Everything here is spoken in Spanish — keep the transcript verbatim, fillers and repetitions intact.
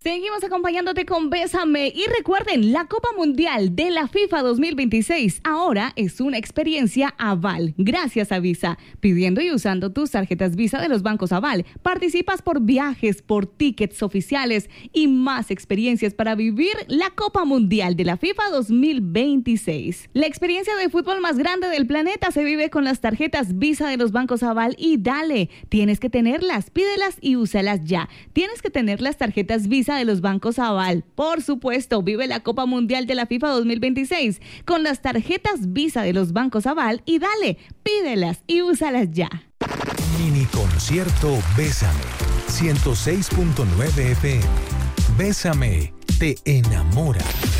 Seguimos acompañándote con Bésame y recuerden, la Copa Mundial de la FIFA dos mil veintiséis ahora es una experiencia Aval, gracias a Visa. Pidiendo y usando tus tarjetas Visa de los bancos Aval, participas por viajes, por tickets oficiales y más experiencias para vivir la Copa Mundial de la FIFA dos mil veintiséis. La experiencia de fútbol más grande del planeta se vive con las tarjetas Visa de los bancos Aval y dale, tienes que tenerlas, pídelas y úsalas ya. Tienes que tener las tarjetas Visa de los bancos Aval. Por supuesto, vive la Copa Mundial de la FIFA dos mil veintiséis con las tarjetas Visa de los bancos Aval y dale, pídelas y úsalas ya. Mini concierto Bésame, ciento seis punto nueve F M. Bésame, te enamora.